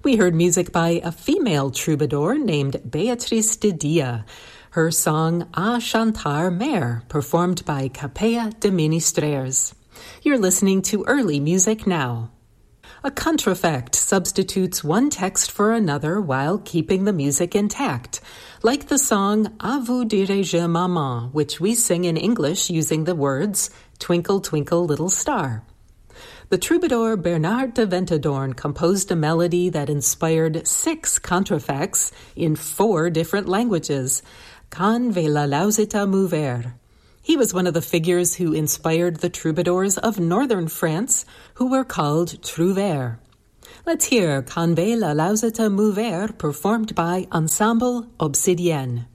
We heard music by a female troubadour named Beatrice de Dia. Her song A Chantar Mer, performed by Capella de Ministrers. You're listening to Early Music Now. A contrafact substitutes one text for another while keeping the music intact, like the song À vous dirai-je maman, which we sing in English using the words Twinkle, Twinkle, Little Star. The troubadour Bernard de Ventadorn composed a melody that inspired 6 contrafacts in 4 different languages. Quand ve la lausita mover. He was one of the figures who inspired the troubadours of northern France, who were called trouvères. Let's hear Quand ve la lausita mover performed by Ensemble Obsidienne.